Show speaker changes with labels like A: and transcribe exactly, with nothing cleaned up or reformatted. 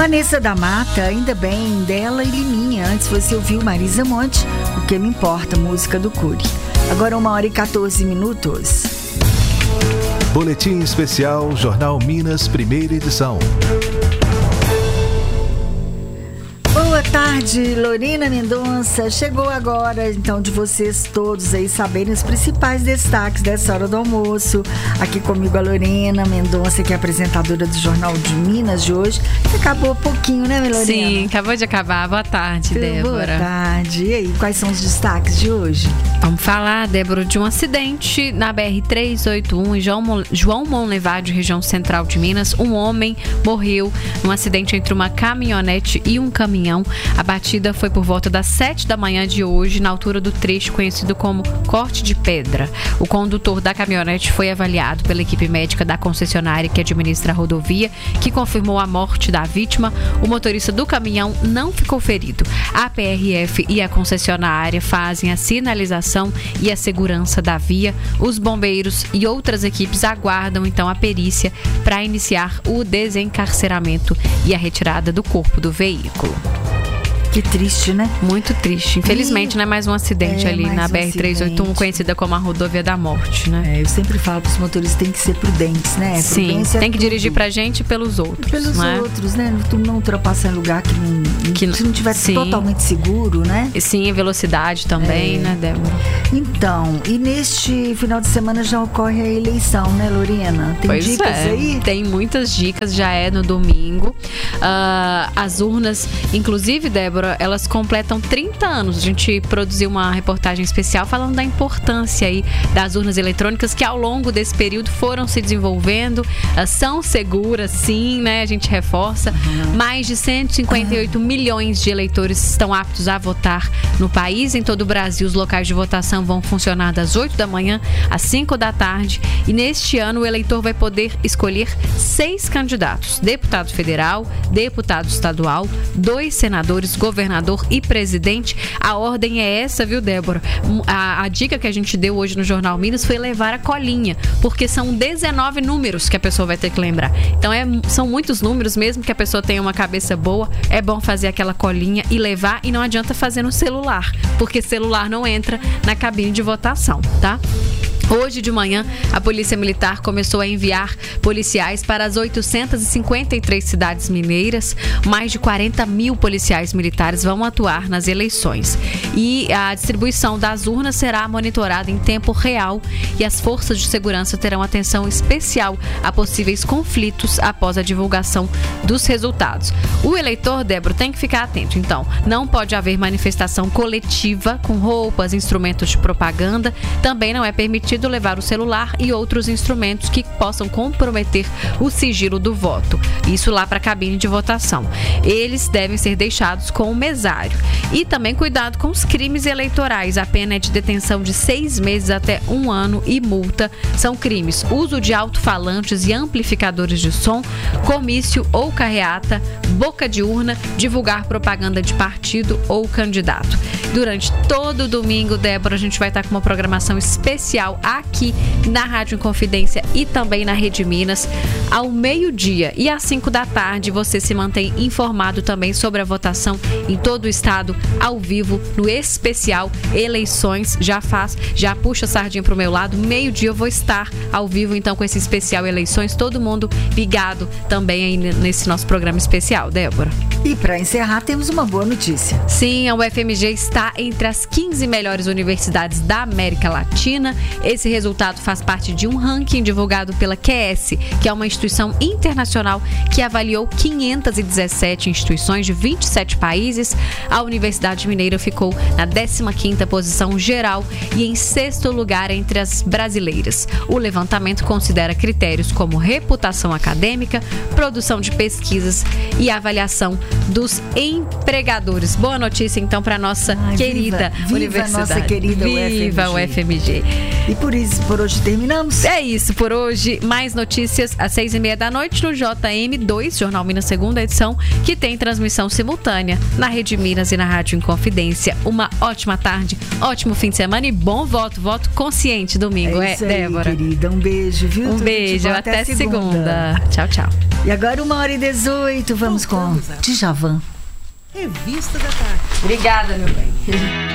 A: Vanessa da Mata, ainda bem, dela e Liminha. Antes você ouviu Marisa Monte, O Que Me Importa, música do Cury. Agora uma hora e quatorze minutos.
B: Boletim especial Jornal Minas, primeira edição.
A: Boa tarde, Lorena Mendonça. Chegou agora, então, de vocês todos aí saberem os principais destaques dessa hora do almoço. Aqui comigo a Lorena Mendonça, que é apresentadora do Jornal de Minas de hoje. Acabou pouquinho, né, Lorena?
C: Sim, acabou de acabar. Boa tarde,
A: Tudo
C: Débora.
A: Boa tarde. E aí, quais são os destaques de hoje?
C: Vamos falar, Débora, de um acidente na B R trezentos e oitenta e um em João, João Monlevade, região central de Minas. Um homem morreu num acidente entre uma caminhonete e um caminhão. A batida foi por volta das sete da manhã de hoje, na altura do trecho conhecido como Corte de Pedra. O condutor da caminhonete foi avaliado pela equipe médica da concessionária que administra a rodovia, que confirmou a morte da vítima. O motorista do caminhão não ficou ferido. A P R F e a concessionária fazem a sinalização e a segurança da via. Os bombeiros e outras equipes aguardam então a perícia para iniciar o desencarceramento e a retirada do corpo do veículo.
A: Que triste, né?
C: Muito triste. Infelizmente,
A: e...
C: né? Mais um acidente
A: é,
C: ali na
A: um
C: B R trezentos e oitenta e um, conhecida como a rodovia da morte, né?
A: É, eu sempre falo que os motoristas têm que ser prudentes, né?
C: Sim,
A: Prudência
C: tem
A: é
C: que
A: tudo.
C: dirigir pra gente e pelos outros.
A: Pelos
C: né?
A: outros, né? Tu não ultrapassar em lugar que não,
C: que
A: se não tiver
C: sim.
A: totalmente seguro, né?
C: E sim, velocidade também,
A: é.
C: né, Débora?
A: Então, e neste final de semana já ocorre a eleição, né, Lorena? Tem
C: pois
A: dicas
C: é.
A: aí?
C: Tem muitas dicas, já é no domingo. Uh, as urnas, inclusive, Débora, elas completam trinta anos. A gente produziu uma reportagem especial falando da importância aí das urnas eletrônicas que ao longo desse período foram se desenvolvendo, uh, são seguras, sim, né? A gente reforça. Uhum. Mais de cento e cinquenta e oito uhum. milhões de eleitores estão aptos a votar no país. Em todo o Brasil, os locais de votação vão funcionar das oito da manhã às cinco da tarde. E neste ano, o eleitor vai poder escolher seis candidatos: deputado federal, deputado estadual, dois senadores, governador e presidente. A ordem é essa, viu, Débora? A, a dica que a gente deu hoje no Jornal Minas foi levar a colinha, porque são dezenove números que a pessoa vai ter que lembrar. Então, é, são muitos números, mesmo que a pessoa tenha uma cabeça boa, é bom fazer aquela colinha e levar, e não adianta fazer no celular, porque celular não entra na cabine de votação, tá? Hoje de manhã, a Polícia Militar começou a enviar policiais para as oitocentas e cinquenta e três cidades mineiras. Mais de quarenta mil policiais militares vão atuar nas eleições. E a distribuição das urnas será monitorada em tempo real e as forças de segurança terão atenção especial a possíveis conflitos após a divulgação dos resultados. O eleitor, Débora, tem que ficar atento. Então, não pode haver manifestação coletiva com roupas, instrumentos de propaganda. Também não é permitido levar o celular e outros instrumentos que possam comprometer o sigilo do voto. Isso lá para a cabine de votação. Eles devem ser deixados com o mesário. E também cuidado com os crimes eleitorais. A pena é de detenção de seis meses até um ano e multa. São crimes: uso de alto-falantes e amplificadores de som, comício ou carreata, boca de urna, divulgar propaganda de partido ou candidato. Durante todo o domingo, Débora, a gente vai estar com uma programação especial aqui na Rádio Inconfidência e também na Rede Minas, ao meio-dia e às cinco da tarde. Você se mantém informado também sobre a votação em todo o estado, ao vivo, no especial Eleições. Já faz, já puxa a sardinha pro meu lado. Meio-dia eu vou estar ao vivo, então, com esse especial Eleições. Todo mundo ligado também aí nesse nosso programa especial, Débora.
A: E para encerrar, temos uma boa notícia.
C: Sim, a U F M G está entre as quinze melhores universidades da América Latina. Esse resultado faz parte de um ranking divulgado pela Q S, que é uma instituição internacional que avaliou quinhentas e dezessete instituições de vinte e sete países. A Universidade Mineira ficou na décima quinta posição geral e em sexto lugar entre as brasileiras. O levantamento considera critérios como reputação acadêmica, produção de pesquisas e avaliação dos empregadores. Boa notícia, então, para nossa
A: Ai,
C: querida
A: viva, viva
C: universidade.
A: Nossa querida
C: Viva
A: U
C: o F M G.
A: E por isso, por hoje terminamos.
C: É isso, por hoje. Mais notícias às seis e meia da noite no J M dois, Jornal Minas, segunda edição, que tem transmissão simultânea na Rede Minas e na Rádio Inconfidência. Uma ótima tarde, ótimo fim de semana e bom voto, voto consciente domingo, é,
A: isso
C: é
A: aí,
C: Débora?
A: Querida, um beijo, viu?
C: Um
A: Tudo
C: beijo,
A: bom,
C: até,
A: até
C: segunda.
A: segunda.
C: Tchau, tchau.
A: E agora uma hora e dezoito, vamos com Djavan.
D: Revista da Tarde.
C: Obrigada, meu bem.